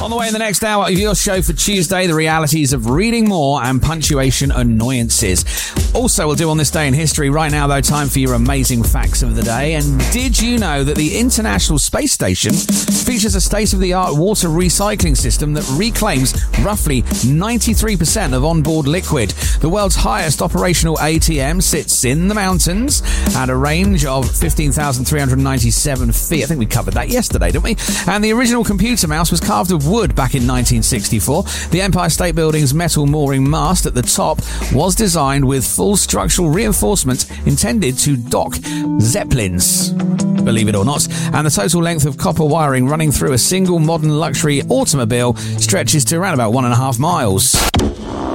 On the way in the next hour of your show for Tuesday, the realities of reading more and punctuation annoyances. Also, we'll do on this day in history. Right now, though, time for your amazing facts of the day. And did you know that the International Space Station features a state-of-the-art water recycling system that reclaims roughly 93% of onboard liquid? The world's highest operational ATM sits in the mountains at a range of 15,397 feet. I think we covered that yesterday, didn't we? And the original computer mouse was carved of wood back in 1964. The Empire State Building's metal mooring mast at the top was designed with full structural reinforcement intended to dock Zeppelins, believe it or not. And the total length of copper wiring running through a single modern luxury automobile stretches to around about 1.5 miles.